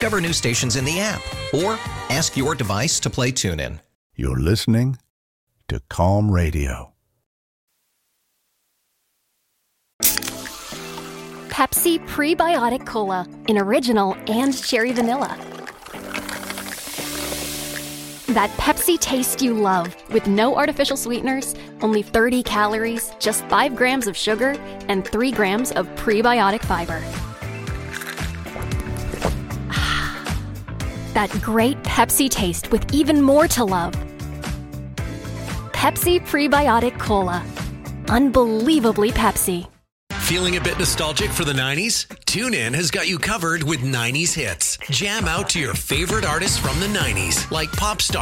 discover new stations in the app, or ask your device to play TuneIn. You're listening to Calm Radio. Pepsi Prebiotic Cola in original and cherry vanilla. That Pepsi taste you love with no artificial sweeteners, only 30 calories, just 5 grams of sugar, and 3 grams of prebiotic fiber. That great Pepsi taste with even more to love. Pepsi Prebiotic Cola. Unbelievably Pepsi. Feeling a bit nostalgic for the 90s? TuneIn has got you covered with 90s hits. Jam out to your favorite artists from the 90s, like pop star